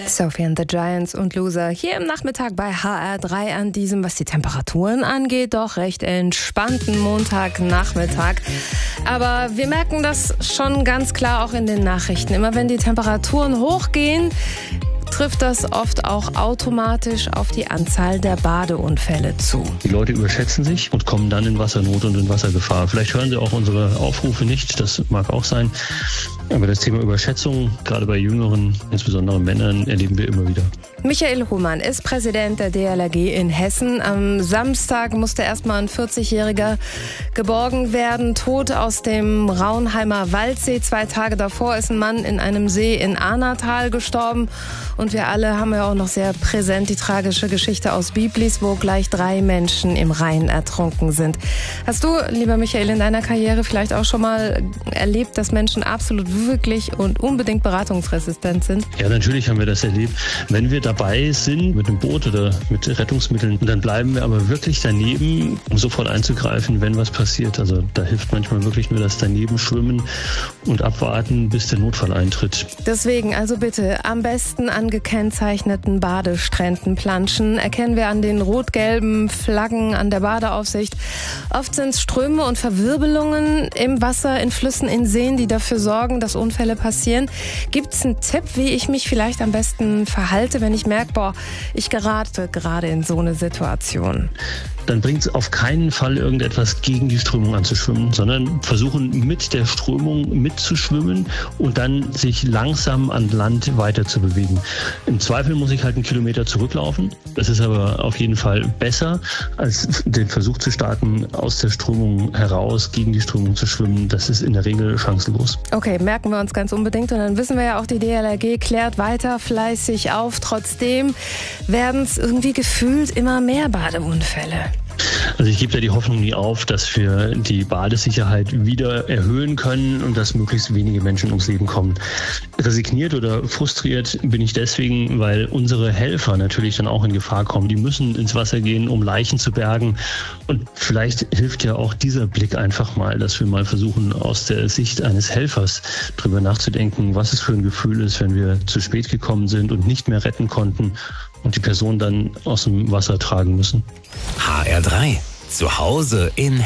Sophie and the Giants und Loser hier im Nachmittag bei HR3 an diesem, was die Temperaturen angeht, doch recht entspannten Montagnachmittag. Aber wir merken das schon ganz klar auch in den Nachrichten. Immer wenn die Temperaturen hochgehen, trifft das oft auch automatisch auf die Anzahl der Badeunfälle zu. Die Leute überschätzen sich und kommen dann in Wassernot und in Wassergefahr. Vielleicht hören sie auch unsere Aufrufe nicht, das mag auch sein. Aber das Thema Überschätzung, gerade bei jüngeren, insbesondere Männern, erleben wir immer wieder. Michael Humann ist Präsident der DLRG in Hessen. Am Samstag musste erstmal ein 40-Jähriger geborgen werden, tot aus dem Raunheimer Waldsee. 2 Tage davor ist ein Mann in einem See in Ahnatal gestorben. Und wir alle haben ja auch noch sehr präsent die tragische Geschichte aus Biblis, wo gleich 3 Menschen im Rhein ertrunken sind. Hast du, lieber Michael, in deiner Karriere vielleicht auch schon mal erlebt, dass Menschen absolut wirklich und unbedingt beratungsresistent sind? Ja, natürlich haben wir das erlebt. Wenn wir dabei sind mit einem Boot oder mit Rettungsmitteln, dann bleiben wir aber wirklich daneben, um sofort einzugreifen, wenn was passiert. Also da hilft manchmal wirklich nur das Daneben schwimmen und abwarten, bis der Notfall eintritt. Deswegen also bitte am besten an gekennzeichneten Badestränden planschen. Erkennen wir an den rot-gelben Flaggen an der Badeaufsicht. Oft sind es Ströme und Verwirbelungen im Wasser, in Flüssen, in Seen, die dafür sorgen, dass Unfälle passieren. Gibt es einen Tipp, wie ich mich vielleicht am besten verhalte, wenn ich merke, ich gerate gerade in so eine Situation? Dann bringt es auf keinen Fall irgendetwas gegen die Strömung anzuschwimmen, sondern versuchen mit der Strömung mitzuschwimmen und dann sich langsam an Land weiter zu bewegen. Im Zweifel muss ich halt 1 Kilometer zurücklaufen. Das ist aber auf jeden Fall besser, als den Versuch zu starten, aus der Strömung heraus gegen die Strömung zu schwimmen. Das ist in der Regel chancenlos. Okay, merken wir uns ganz unbedingt. Und dann wissen wir ja auch, die DLRG klärt weiter fleißig auf. Trotzdem werden es irgendwie gefühlt immer mehr Badeunfälle. Also ich gebe da die Hoffnung nie auf, dass wir die Badesicherheit wieder erhöhen können und dass möglichst wenige Menschen ums Leben kommen. Resigniert oder frustriert bin ich deswegen, weil unsere Helfer natürlich dann auch in Gefahr kommen. Die müssen ins Wasser gehen, um Leichen zu bergen. Und vielleicht hilft ja auch dieser Blick einfach mal, dass wir mal versuchen, aus der Sicht eines Helfers drüber nachzudenken, was es für ein Gefühl ist, wenn wir zu spät gekommen sind und nicht mehr retten konnten und die Person dann aus dem Wasser tragen müssen. HR3 zu Hause in